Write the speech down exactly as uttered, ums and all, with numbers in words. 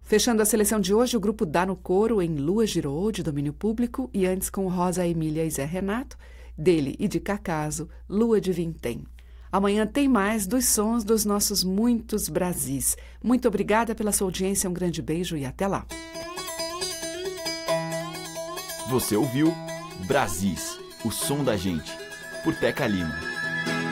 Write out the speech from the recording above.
Fechando a seleção de hoje, o grupo Dá no Coro em Lua Girou, de domínio público, e antes com Rosa Emília e Zé Renato, dele e de Cacaso, Lua de Vintém. Amanhã tem mais dos sons dos nossos muitos Brasis. Muito obrigada pela sua audiência, um grande beijo e até lá. Você ouviu Brasis, o som da gente, por Teca Lima.